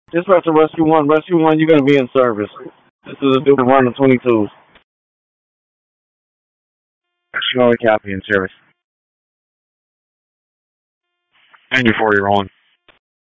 Dispatch to Rescue 1. Rescue 1, you're going to be in service. This is a dude running 22s. Rescue 1, copy in service. And you're 40 rolling.